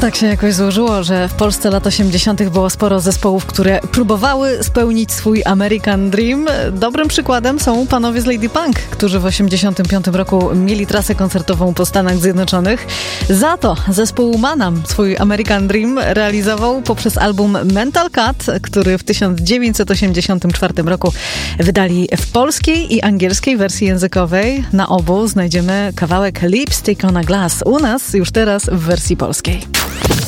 tak się jakoś złożyło, że w Polsce lat 80. było sporo zespołów, które próbowały spełnić swój American Dream. Dobrym przykładem są panowie z Lady Punk, którzy w 85 roku mieli trasę koncertową po Stanach Zjednoczonych. Za to zespół Manam swój American Dream realizował poprzez album Mental Cut, który w 1984 roku wydali w polskiej i angielskiej wersji językowej. Na obu znajdziemy kawałek Lipstick on a Glass. U nas już teraz w wersji polskiej.